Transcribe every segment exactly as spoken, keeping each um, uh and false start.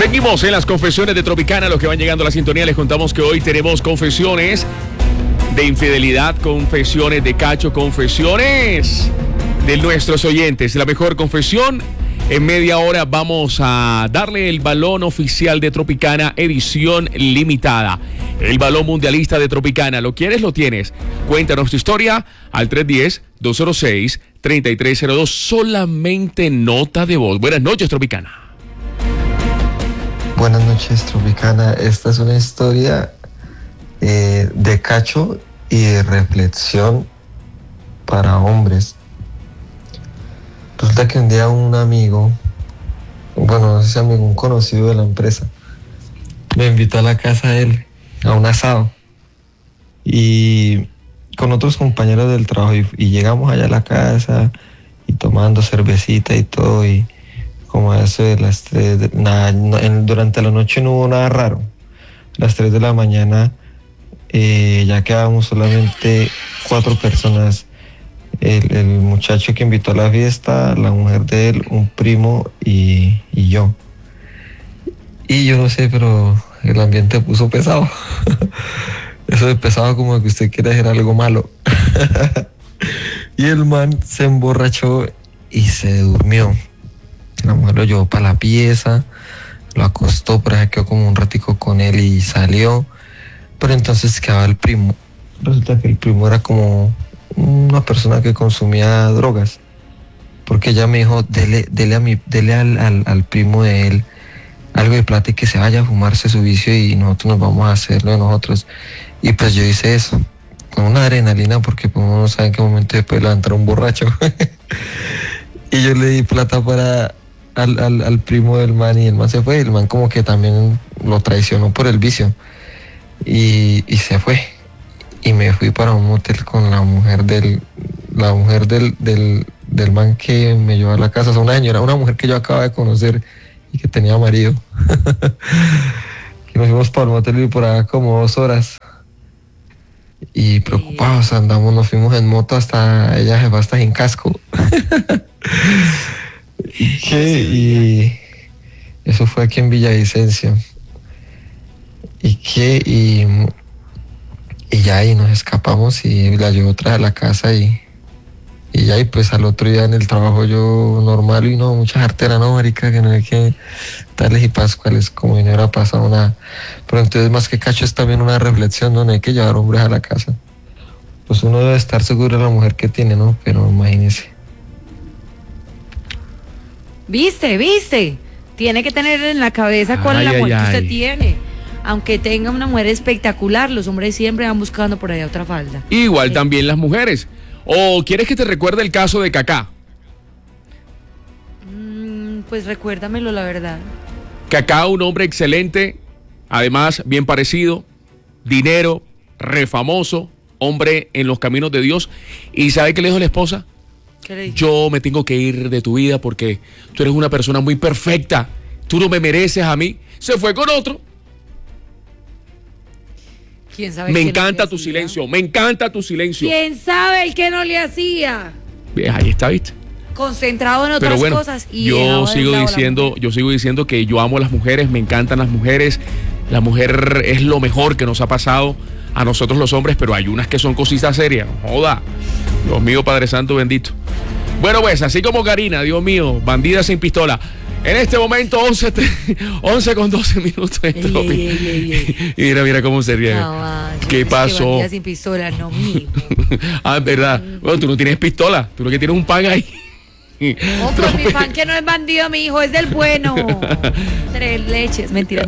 Seguimos en las confesiones de Tropicana. Los que van llegando a la sintonía, les contamos que hoy tenemos confesiones de infidelidad, confesiones de cacho, confesiones de nuestros oyentes. La mejor confesión. En media hora vamos a darle el balón oficial de Tropicana, edición limitada. El balón mundialista de Tropicana. ¿Lo quieres? Lo tienes. Cuéntanos tu historia al tres uno cero, dos cero seis, tres tres cero dos. Solamente nota de voz. Buenas noches, Tropicana. Buenas noches, Tropicana. Esta es una historia eh, de cacho y de reflexión para hombres. Resulta que un día un amigo, bueno, no sé si amigo, un conocido de la empresa, me invitó a la casa de él, a un asado, y con otros compañeros del trabajo, y, y llegamos allá a la casa, y tomando cervecita y todo, y como a eso de las tres, de, nada, no, en, durante la noche no hubo nada raro. A las tres de la mañana eh, ya quedábamos solamente cuatro personas. El, el muchacho que invitó a la fiesta, la mujer de él, un primo y, y yo. Y yo no sé, pero el ambiente puso pesado. Eso de pesado como que usted quiere hacer algo malo. Y el man se emborrachó y se durmió. La mujer lo llevó para la pieza, lo acostó, pero se quedó como un ratico con él y salió. Pero entonces quedaba el primo. Resulta que el primo era como una persona que consumía drogas, porque ella me dijo, dele, dele, a mi, dele al, al, al primo de él algo de plata y que se vaya a fumarse su vicio y nosotros nos vamos a hacerlo de nosotros. Y pues yo hice eso, con una adrenalina, porque pues uno no sabe en qué momento después levantar un borracho. Y yo le di plata para al, al, al primo del man y el man se fue, y el man como que también lo traicionó por el vicio y, y se fue. Y me fui para un motel con la mujer del la mujer del, del, del man que me llevó a la casa. O sea, una señora, una mujer que yo acabo de conocer y que tenía marido. Y nos fuimos para el motel y por allá como dos horas. Y preocupados andamos, nos fuimos en moto hasta, ella se va hasta en casco. ¿Y qué? Y eso fue aquí en Villavicencio. ¿Y qué? Y... Y ya ahí nos escapamos y la llevo otra vez a la casa y, y ya y pues al otro día en el trabajo yo normal y no, mucha jartera, no, marica, que no hay que darles y pascuales como si no hubiera pasado nada. Pero entonces más que cacho es también una reflexión, ¿no? No hay que llevar hombres a la casa. Pues uno debe estar seguro de la mujer que tiene, ¿no? Pero imagínese. ¿Viste? ¿Viste? Tiene que tener en la cabeza cuál es la mujer que usted tiene. Aunque tenga una mujer espectacular, los hombres siempre van buscando por allá otra falda. Igual sí. También las mujeres. ¿O quieres que te recuerde el caso de Kaká? Mm, pues recuérdamelo, la verdad. Kaká, un hombre excelente, además bien parecido, dinero, refamoso, hombre en los caminos de Dios. ¿Y sabe qué le dijo la esposa? ¿Qué le dijo? Yo me tengo que ir de tu vida porque tú eres una persona muy perfecta. Tú no me mereces a mí. Se fue con otro. ¿Quién sabe me qué encanta no tu hacía? silencio, me encanta tu silencio. ¿Quién sabe el que no le hacía? Ahí está, ¿viste? Concentrado en otras Pero bueno, cosas y yo sigo diciendo, yo sigo diciendo que yo amo a las mujeres, me encantan las mujeres. La mujer es lo mejor que nos ha pasado a nosotros los hombres, pero hay unas que son cositas serias. No joda. Dios mío, Padre Santo bendito. Bueno, pues así como Karina, Dios mío, bandida sin pistola. En este momento, once, once con doce minutos. Ey, ey, ey, ey, ey. Y mira, mira cómo se ríe. No, ¿Qué es pasó? Que sin pistola, no, mijo. Ah, es verdad. Bueno, tú no tienes pistola, tú lo que tienes es un pan ahí. Oh, pues mi pan que no es bandido, mi hijo, es del bueno. Tres leches, mentira.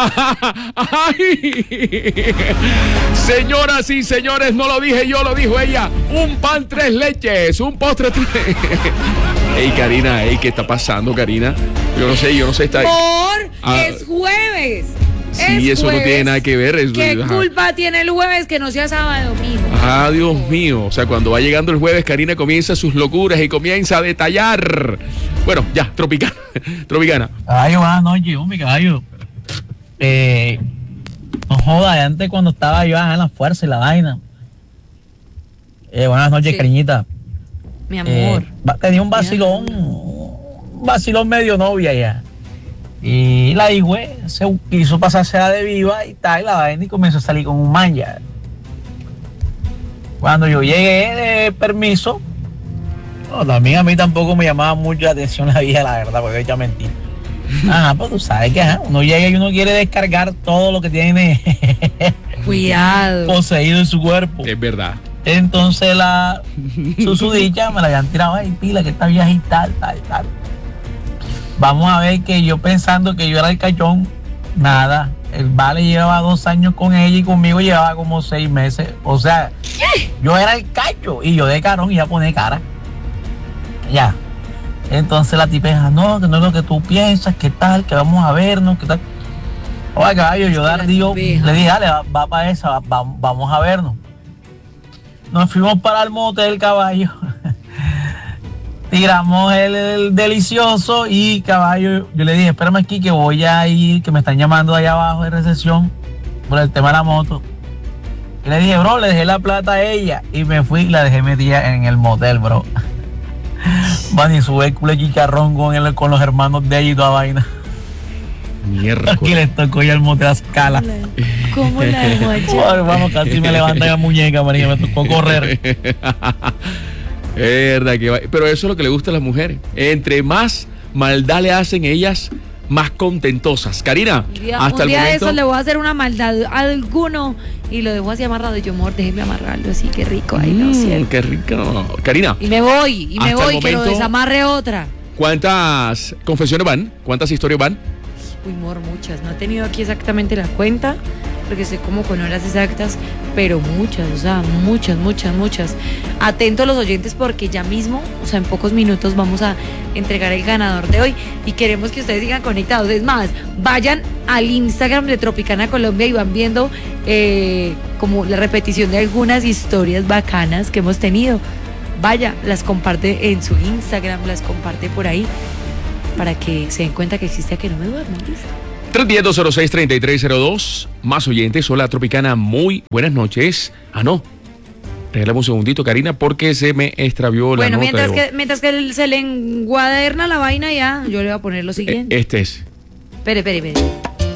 Ay. Señoras y señores, no lo dije yo, lo dijo ella. Un pan, tres leches, un postre, tres. Ey, Karina, ey, ¿qué está pasando, Karina? Yo no sé, yo no sé. Está... Por, ah. es jueves. Sí, es eso jueves. no tiene nada que ver. Es... ¿Qué Ajá. culpa tiene el jueves que no sea sábado, mijo? Ah, Dios mío. O sea, cuando va llegando el jueves, Karina comienza sus locuras y comienza a detallar. Bueno, ya, Tropicana. Tropicana. Caballo, buenas noches, hombre, caballo. Eh, no joda, antes cuando estaba yo en la fuerza y la vaina. Eh, buenas noches, Sí. cariñita. Mi amor. Eh, tenía un vacilón, un vacilón medio novia ya. Y la higüe se quiso pasarse a de viva y tal, y la vaina y comenzó a salir con un man ya. Cuando yo llegué de permiso, no, también a mí tampoco me llamaba mucho la atención la vieja, la verdad, porque ella mentira. Ajá, pues tú sabes que ajá, uno llega y uno quiere descargar todo lo que tiene Cuidado. poseído en su cuerpo. Es verdad. Entonces la susodicha me la habían tirado ahí, pila, que esta vieja y tal, tal, tal. Vamos a ver que yo pensando que yo era el cachón, nada. El vale llevaba dos años con ella y conmigo llevaba como seis meses. O sea, ¿qué? Yo era el cacho y yo de carón iba a poner cara. Ya. Entonces la tipeja, no, que no es lo que tú piensas, que tal, que vamos a vernos, que tal. Oye, caballo, yo le dije, dale, va, va para esa, va, va, vamos a vernos. Nos fuimos para el motel, caballo. Tiramos el, el delicioso y, caballo, yo le dije, espérame aquí que voy a ir, que me están llamando allá abajo de recepción por el tema de la moto. Y le dije, bro, le dejé la plata a ella y me fui y la dejé metida en el motel, bro. Van y sube el culo de chicharrón con, el, con los hermanos de ella y toda vaina. Mierda. Aquí les tocó ya el motel a escala. ¿Cómo la dejó allá? Vamos, casi me levantan la muñeca, María, me tocó correr. Es verdad que va. Pero eso es lo que le gusta a las mujeres. Entre más maldad le hacen ellas, más contentosas. Karina, un día, hasta un día el momento... de eso le voy a hacer una maldad a alguno y lo dejo así amarrado. Y yo, amor, déjeme amarrarlo así, qué rico. Ay, no, Mm, cierto. qué rico. Karina, Y me voy, y me hasta el voy, que lo momento- desamarre otra. ¿cuántas confesiones van? ¿Cuántas historias van? Uy, amor, muchas. No he tenido aquí exactamente la cuenta, porque estoy como con horas exactas, pero muchas, o sea, muchas, muchas, muchas. Atentos los oyentes porque ya mismo, o sea, en pocos minutos vamos a entregar el ganador de hoy y queremos que ustedes sigan conectados. Es más, vayan al Instagram de Tropicana Colombia y van viendo eh, como la repetición de algunas historias bacanas que hemos tenido. Vaya, las comparte en su Instagram, las comparte por ahí para que se den cuenta que existe a que no me duerman, ¿listo? tres uno cero, dos cero seis, tres tres cero dos. Más oyentes. Hola, Tropicana. Muy buenas noches. Ah, no. Regálame un segundito, Karina, porque se me extravió la Bueno, nota mientras de voz. que, mientras que se le enguaderna la vaina ya, yo le voy a poner lo siguiente. Eh, Este es. Espere, espere, espere.